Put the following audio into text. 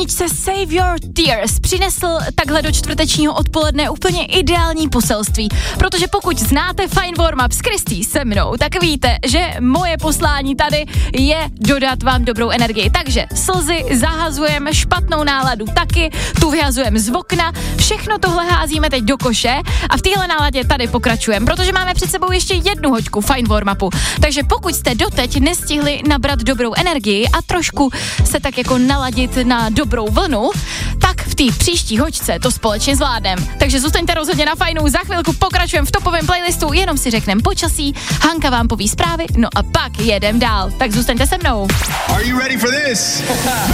písničce Save Your Tears přinesl takhle do čtvrtečního odpoledne úplně ideální poselství, protože pokud znáte Fine Warm Up s Kristý se mnou, tak víte, že moje poslání tady je dodat vám dobrou energii. Takže slzy zahazujeme, špatnou náladu taky, tu vyhazujeme z okna, všechno tohle házíme teď do koše a v téhle náladě tady pokračujeme, protože máme před sebou ještě jednu hoďku Fine Warm Upu. Takže pokud jste doteď nestihli nabrat dobrou energii a trošku se tak jako naladit na dobrou vlnu, tak v té příští hoďce to společně zvládneme. Takže zůstaňte rozhodně na Fajnu, za chvilku pokračujeme v topovém playlistu, jenom si řekneme počasí, Hanka vám poví zprávy, no a pak jedem dál. Tak zůstaňte se mnou. Are you ready for this?